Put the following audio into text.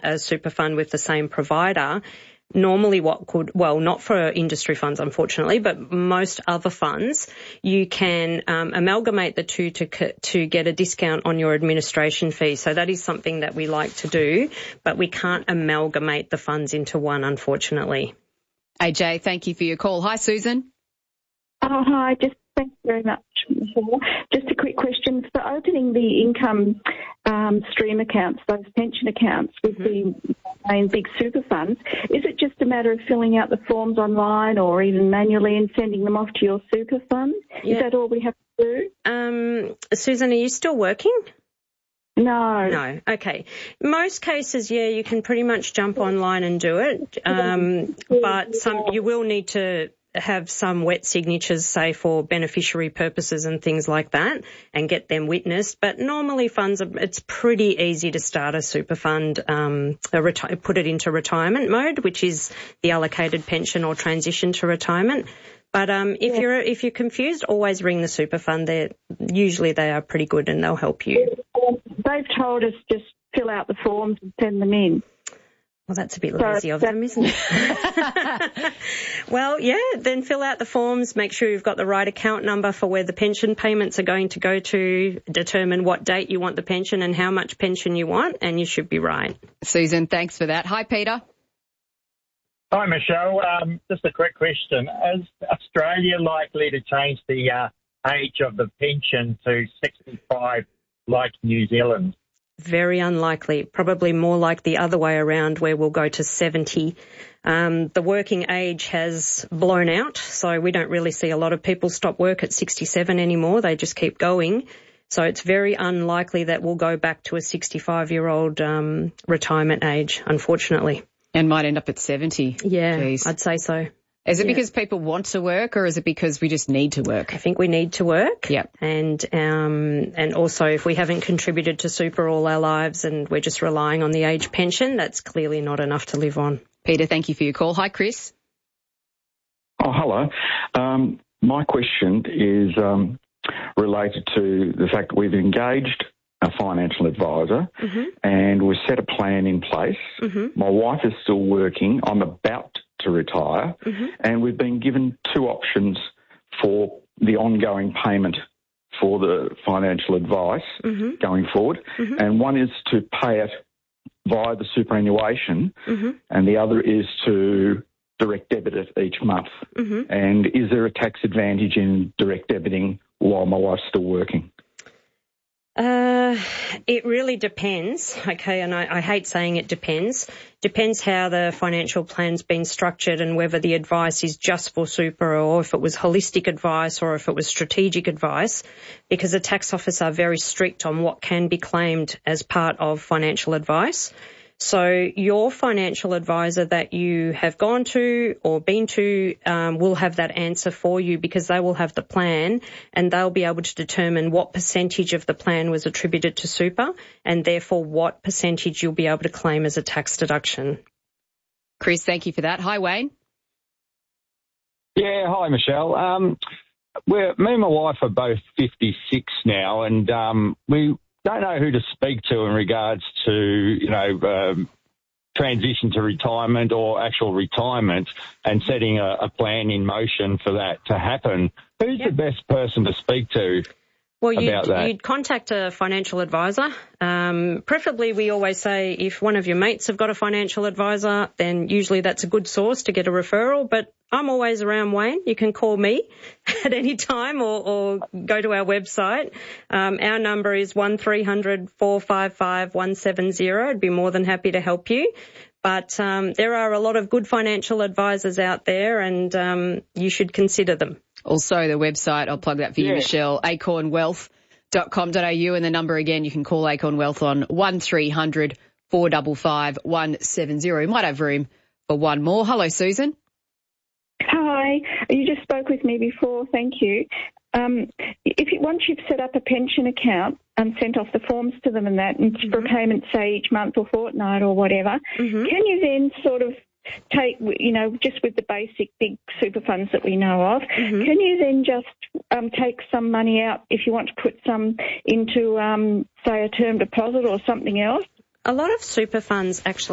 a super fund with the same provider, normally not for industry funds, unfortunately, but most other funds, you can amalgamate the two to get a discount on your administration fee. So that is something that we like to do, but we can't amalgamate the funds into one, unfortunately. AJ, thank you for your call. Hi, Susan. Hi, thanks very much, Michelle. Just a quick question. For opening the income stream accounts, those pension accounts with the main big super funds, is it just a matter of filling out the forms online or even manually and sending them off to your super fund? Yeah. Is that all we have to do? Susan, are you still working? No. No. Okay. Most cases, you can pretty much jump online and do it. But you will need to have some wet signatures, say, for beneficiary purposes and things like that, and get them witnessed. But normally it's pretty easy to start a super fund, put it into retirement mode, which is the allocated pension or transition to retirement. But if you're confused, always ring the super fund. They are pretty good and they'll help you. They've told us just fill out the forms and send them in. Well, that's a bit lazy of them, isn't it? Well, then fill out the forms, make sure you've got the right account number for where the pension payments are going to go to, determine what date you want the pension and how much pension you want, and you should be right. Susan, thanks for that. Hi, Peter. Hi, Michelle. Just a quick question. Is Australia likely to change the age of the pension to 65 like New Zealand? Very unlikely. Probably more like the other way around, where we'll go to 70. The working age has blown out, so we don't really see a lot of people stop work at 67 anymore. They just keep going. So it's very unlikely that we'll go back to a 65-year-old retirement age, unfortunately. And might end up at 70. Yeah, Jeez. I'd say so. Is it because people want to work, or is it because we just need to work? I think we need to work. Yep. And also if we haven't contributed to super all our lives and we're just relying on the age pension, that's clearly not enough to live on. Peter, thank you for your call. Hi, Chris. Oh, hello. My question is related to the fact that we've engaged a financial advisor and we've set a plan in place. My wife is still working. I'm about to retire, and we've been given two options for the ongoing payment for the financial advice going forward, and one is to pay it via the superannuation, and the other is to direct debit it each month. And is there a tax advantage in direct debiting while my wife's still working? It really depends, okay, and I hate saying it depends. Depends how the financial plan's been structured and whether the advice is just for super or if it was holistic advice or if it was strategic advice, because the tax office are very strict on what can be claimed as part of financial advice. So your financial advisor that you have gone to or been to will have that answer for you, because they will have the plan and they'll be able to determine what percentage of the plan was attributed to super and therefore what percentage you'll be able to claim as a tax deduction. Chris, thank you for that. Hi, Wayne. Yeah, hi, Michelle. Me and my wife are both 56 now, and we don't know who to speak to in regards to, transition to retirement or actual retirement and setting a plan in motion for that to happen. Who's the best person to speak to? Well, you'd contact a financial advisor. Preferably, we always say if one of your mates have got a financial advisor, then usually that's a good source to get a referral. But I'm always around, Wayne. You can call me at any time or go to our website. Our number is 1300 455 170. I'd be more than happy to help you. But there are a lot of good financial advisors out there, and you should consider them. Also, the website, I'll plug that for you, Michelle, acornwealth.com.au, and the number again, you can call Acorn Wealth on 1300 455 170. We might have room for one more. Hello, Susan. Hi. You just spoke with me before. Thank you. Once you've set up a pension account and sent off the forms to them and that, and for payment, say, each month or fortnight or whatever, can you then sort of take, just with the basic big super funds that we know of, can you then just take some money out if you want to put some into, say, a term deposit or something else? A lot of super funds actually